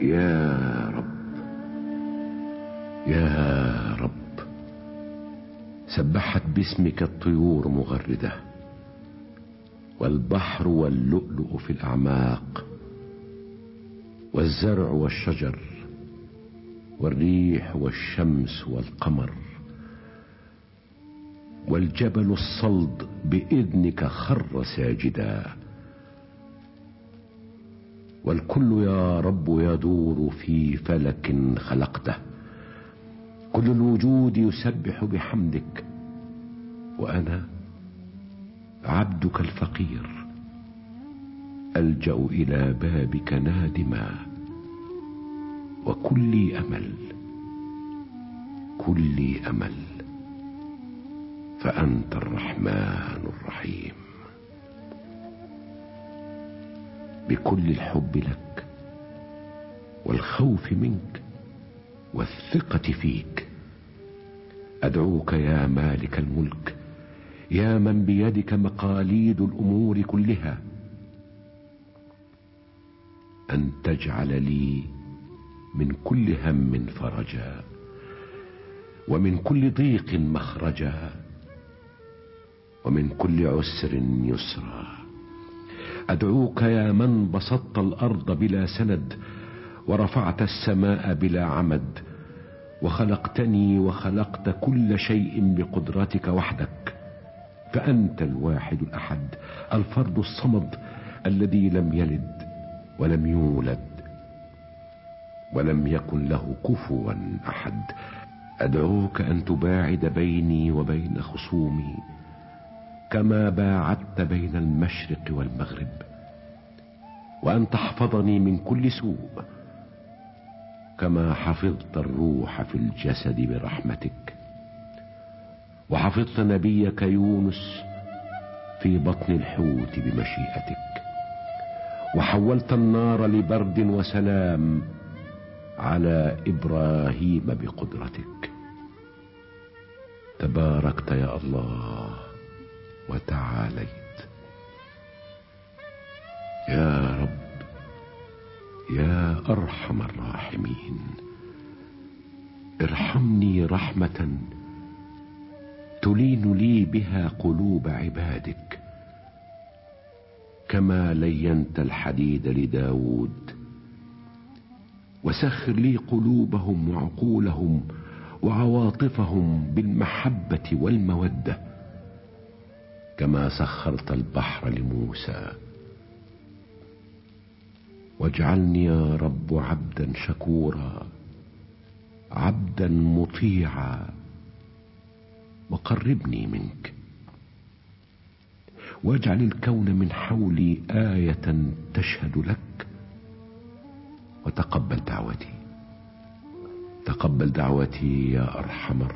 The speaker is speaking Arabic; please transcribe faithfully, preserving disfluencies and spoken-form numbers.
يا رب يا رب، سبحت باسمك الطيور مغردة، والبحر واللؤلؤ في الأعماق، والزرع والشجر، والريح والشمس والقمر، والجبل الصلد بإذنك خر ساجدا. والكل يا رب يدور في فلك خلقته، كل الوجود يسبح بحمدك، وأنا عبدك الفقير ألجأ إلى بابك نادما، وكلي أمل كلي أمل، فأنت الرحمن الرحيم. بكل الحب لك والخوف منك والثقة فيك أدعوك يا مالك الملك، يا من بيدك مقاليد الأمور كلها، أن تجعل لي من كل هم فرجا، ومن كل ضيق مخرجا، ومن كل عسر يسرا. أدعوك يا من بسطت الأرض بلا سند، ورفعت السماء بلا عمد، وخلقتني وخلقت كل شيء بقدرتك وحدك، فأنت الواحد الأحد الفرد الصمد، الذي لم يلد ولم يولد ولم يكن له كفوا أحد. أدعوك أن تباعد بيني وبين خصومي كما باعدت بين المشرق والمغرب، وأن تحفظني من كل سوء كما حفظت الروح في الجسد برحمتك، وحفظت نبيك يونس في بطن الحوت بمشيئتك، وحولت النار لبرد وسلام على إبراهيم بقدرتك. تباركت يا الله وتعاليت. يا رب يا أرحم الراحمين، ارحمني رحمة تلين لي بها قلوب عبادك، كما لينت الحديد لداود، وسخر لي قلوبهم وعقولهم وعواطفهم بالمحبة والمودة، كما سخرت البحر لموسى. واجعلني يا رب عبدا شكورا، عبدا مطيعا، وقربني منك، واجعل الكون من حولي آية تشهد لك، وتقبل دعوتي تقبل دعوتي يا أرحم الراحمين.